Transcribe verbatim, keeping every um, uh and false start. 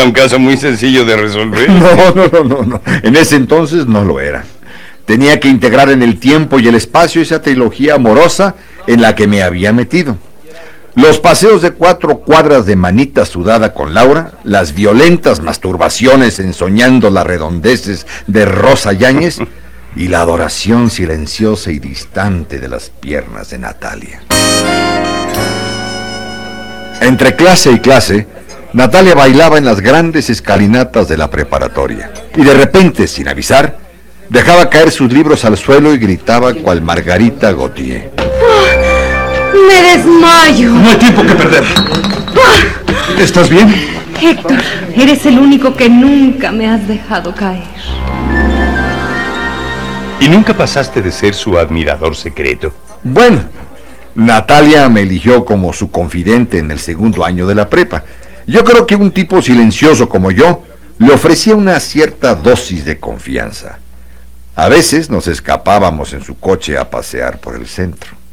un caso muy sencillo de resolver. No, no, no, no, no. En ese entonces no lo era. Tenía que integrar en el tiempo y el espacio esa trilogía amorosa en la que me había metido. Los paseos de cuatro cuadras de manita sudada con Laura, las violentas masturbaciones ensoñando las redondeces de Rosa Yáñez y la adoración silenciosa y distante de las piernas de Natalia. Entre clase y clase, Natalia bailaba en las grandes escalinatas de la preparatoria y de repente, sin avisar, dejaba caer sus libros al suelo y gritaba cual Margarita Gautier. ¡Me desmayo! No hay tiempo que perder. ¿Estás bien? Héctor, eres el único que nunca me has dejado caer. ¿Y nunca pasaste de ser su admirador secreto? Bueno, Natalia me eligió como su confidente en el segundo año de la prepa. Yo creo que un tipo silencioso como yo le ofrecía una cierta dosis de confianza. A veces nos escapábamos en su coche a pasear por el centro.